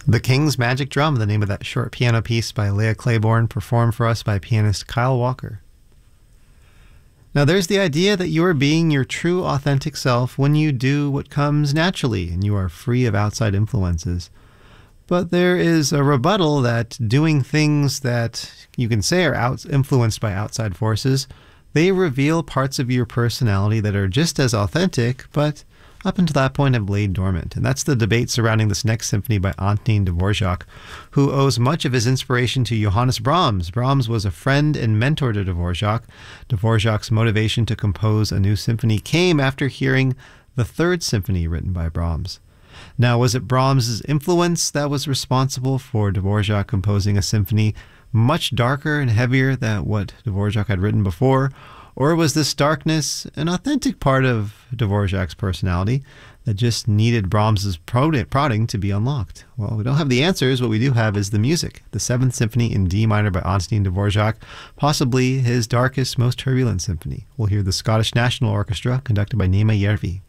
The King's Magic Drum, the name of that short piano piece by Leah Claiborne, performed for us by pianist Kyle Walker. Now, there's the idea that you are being your true, authentic self when you do what comes naturally and you are free of outside influences. But there is a rebuttal that doing things that you can say are influenced by outside forces, they reveal parts of your personality that are just as authentic, but up until that point have laid dormant. And that's the debate surrounding this next symphony by Antonín Dvorak, who owes much of his inspiration to Johannes Brahms. Brahms was a friend and mentor to Dvorak. Dvorak's motivation to compose a new symphony came after hearing the third symphony written by Brahms. Now, was it Brahms' influence that was responsible for Dvorak composing a symphony much darker and heavier than what Dvorak had written before? Or was this darkness an authentic part of Dvorak's personality that just needed Brahms' prodding to be unlocked? Well, we don't have the answers. What we do have is the music. The Seventh Symphony in D minor by Antonín Dvorak, possibly his darkest, most turbulent symphony. We'll hear the Scottish National Orchestra, conducted by Naima Järvi.